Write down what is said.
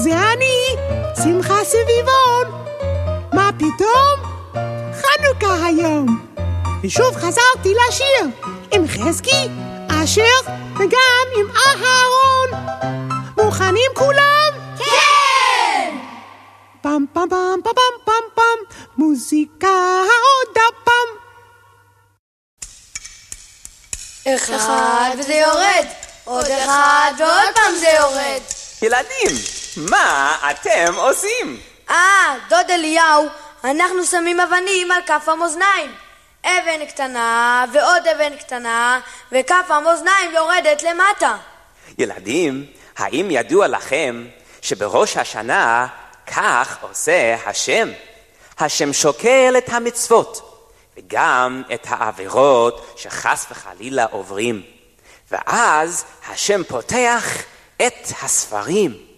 זה אני, שמחה סביבון. מה פתאום? חנוכה היום. ושוב חזרתי לשיר עם חזקי, אשר וגם עם אהרון. מוכנים כולם? כן! פם פם פם פם פם פם, מוזיקה עוד הפעם. אחד וזה יורד, עוד אחד ועוד פעם זה יורד. ילדים, מה אתם עושים? דוד אליהו, אנחנו שמים אבנים על כף המאזניים. אבן קטנה ועוד אבן קטנה, וכף המאזניים יורדת למטה. ילדים, האם ידוע לכם שבראש השנה כך עושה השם? השם שוקל את המצוות וגם את העבירות שחס וחלילה עוברים, ואז השם פותח את הספרים